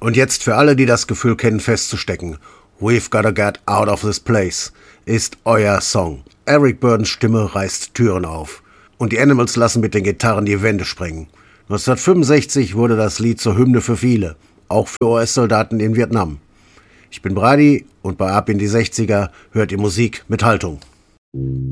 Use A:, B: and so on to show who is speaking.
A: Und jetzt für alle, die das Gefühl kennen, festzustecken. We've Gotta Get Out of This Place ist euer Song. Eric Burdons Stimme reißt Türen auf. Und die Animals lassen mit den Gitarren die Wände sprengen. 1965 wurde das Lied zur Hymne für viele, auch für US-Soldaten in Vietnam. Ich bin Brady und bei Ab in die 60er hört ihr Musik mit Haltung.